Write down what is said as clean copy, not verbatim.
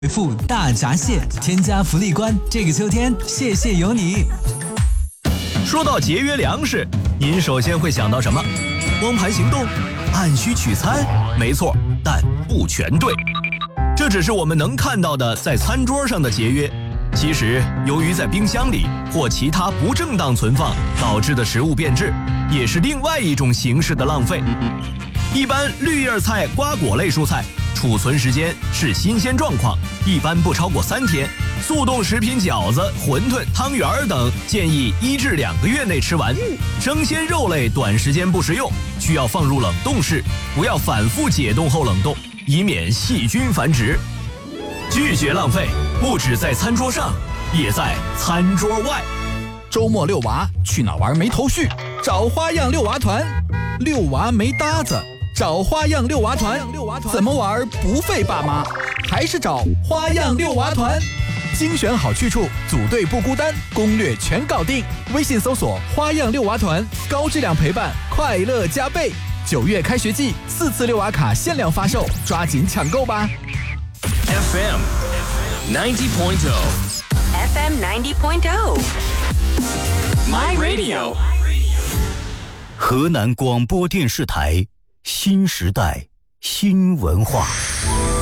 回复大闸蟹，添加福利官，这个秋天谢谢有你。 说到节约粮食，您首先会想到什么？光盘行动？按需取餐？没错，但不全对。这只是我们能看到的在餐桌上的节约。其实，由于在冰箱里或其他不正当存放导致的食物变质，也是另外一种形式的浪费。一般绿叶菜、瓜果类蔬菜储存时间是新鲜状况，一般不超过3天。速冻食品饺子、馄饨、汤圆等建议1至2个月内吃完。生鲜肉类短时间不食用，需要放入冷冻室，不要反复解冻后冷冻，以免细菌繁殖。拒绝浪费，不只在餐桌上，也在餐桌外。 周末遛娃，去哪玩没头绪？找花样遛娃团。遛娃没搭子，找花样遛娃团。怎么玩不费爸妈？还是找花样遛娃团。精选好去处，组队不孤单，攻略全搞定。微信搜索花样遛娃团，高质量陪伴，快乐加倍。9月开学季，4次遛娃卡限量发售，抓紧抢购吧。 FM 90.0 FM 90.0 My Radio 河南广播电视台新时代新文化。